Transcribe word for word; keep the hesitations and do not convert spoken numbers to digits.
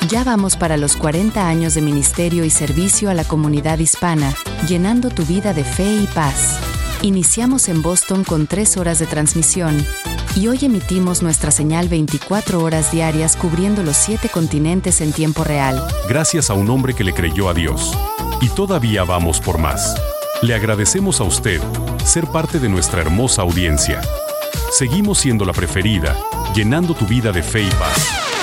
Ya vamos para los cuarenta años de ministerio y servicio a la comunidad hispana, llenando tu vida de fe y paz. Iniciamos en Boston con tres horas de transmisión, y hoy emitimos nuestra señal veinticuatro horas diarias cubriendo los siete continentes en tiempo real. Gracias a un hombre que le creyó a Dios. Y todavía vamos por más. Le agradecemos a usted ser parte de nuestra hermosa audiencia. Seguimos siendo la preferida, llenando tu vida de fe y paz.